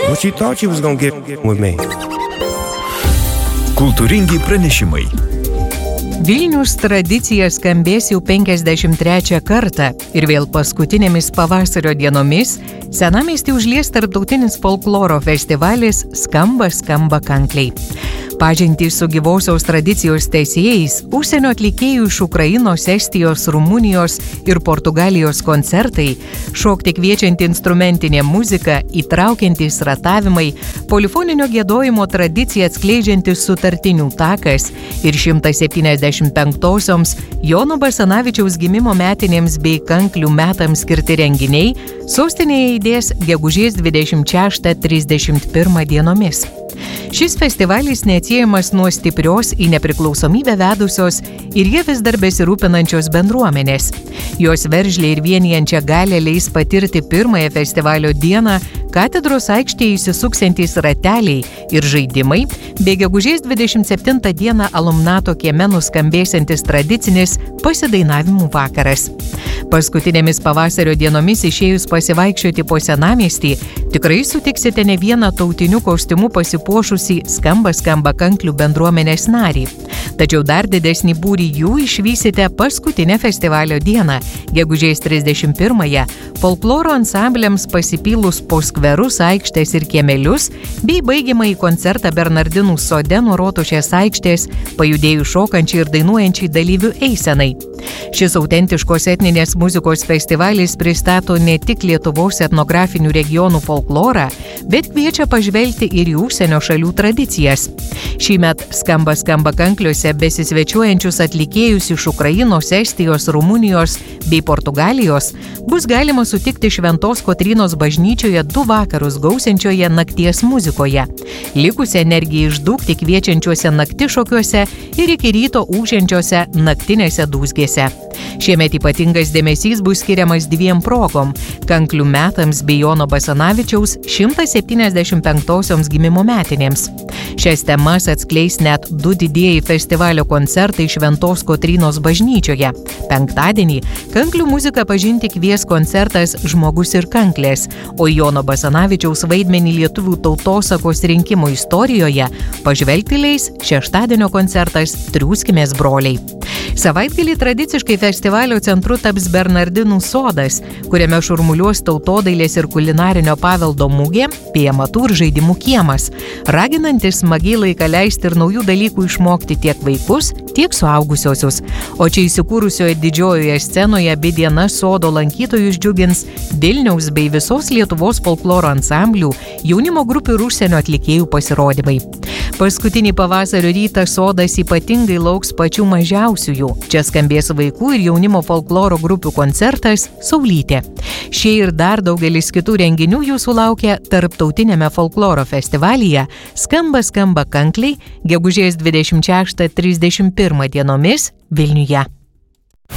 What she thought she was gonna get with me. Kultūringi pranešimai. Vilnius tradicija skambės jau 53 kartą ir vėl paskutinėmis pavasario dienomis senamiestį užlies tarptautinis folkloro festivalis Skamba kankliai. Pažintį su gyvosios tradicijos tęsėjais, užsienio atlikėjų iš Ukrainos, Estijos, Rumunijos ir Portugalijos koncertai, šokti kviečianti instrumentinė muzika, įtraukiantys ratavimai, polifoninio giedojimo tradiciją atskleidžiantis sutartinių takas ir 175-osioms Jono Basanavičiaus gimimo metinėms bei kanklių metams skirti renginiai sostinėje aidės gegužės 26-31 dienomis. Šis festivalis neatsiejamas nuo stiprios į nepriklausomybę vedusios ir jie vis dar besirūpinančios bendruomenės. Jos veržlė ir vienijančią galią leis patirti pirmąją festivalio dieną katedros aikštėje įsisuksiantys rateliai ir žaidimai, bei gegužės 27 dieną Alumnato kieme nuskambėsiantis tradicinis pasidainavimų vakaras. Paskutinėmis pavasario dienomis išėjus pasivaikščioti po senamiestį, tikrai sutiksite ne vieną tautiniu kostiumu pasipuošusį Skamba kanklių bendruomenės narį. Tačiau dar didesnį būrį jų išvysite paskutinę festivalio dieną, gegužės 31-ąją, folkloro ansambliams pasipylus po skverus, aikštės ir kiemelius, bei baigiamąjį koncertą Bernardinų sode nuo Rotušės aikštės, pajudėjus šokančiai ir dainuojančiai dalyvių eisenai. Šis autentiškos etninės muzikos festivalis pristato ne tik Lietuvos etnografinių regionų folklorą, bet kviečia pažvelgti ir į užsienio šalių tradicijas. Šįmet Skamba kankliuose besisvečiuojančius atlikėjus iš Ukrainos, Estijos, Rumunijos bei Portugalijos bus galima sutikti Šventos Kotrynos bažnyčioje 2 vakarus gausiančioje nakties muzikoje, likusią energiją išdūkti kviečiančiuose naktišokiuose ir iki ryto ūžiančiuose naktinėse dūzgėse. Šiemet ypatingas dėmesys bus skiriamas 2 progom – kanklių metams bei Jono Basanavičiaus 175-osioms gimimo metinėms. Šias temas atskleis net 2 didieji festivalio koncertai Šventos Kotrynos bažnyčioje. Penktadienį kanklių muziką pažinti kvies koncertas Žmogus ir kanklės, o Jono Basanavičiaus vaidmenį lietuvių tautosakos rinkimų istorijoje pažvelgti leis šeštadienio koncertas Triūskimės broliai. Savaitgalį tradiciškai festivalio centru taps Bernardinų sodas, kuriame šurmuliuos tautodailės ir kulinarinio paveldo mugė bei amatų ir žaidimų kiemas, raginantis smagiai laiką leisti ir naujų dalykų išmokti tiek vaikus, tiek suaugusiosius. O čia įsikūrusioje didžiojoje scenoje abi dienas sodo lankytojus džiugins Vilniaus bei visos Lietuvos folkloro ansamblių, jaunimo grupių ir užsienio atlikėjų pasirodymai. Paskutinį pavasario rytą sodas ypatingai lauks pačių mažiausiųjų. Čia skambės vaikų ir jaunimo folkloro grupių koncertas Saulytė. Šie ir dar daugelis kitų renginių jūsų laukia tarptautinėme folkloro festivalyje Skamba kankliai gegužės 26-31 dienomis Vilniuje.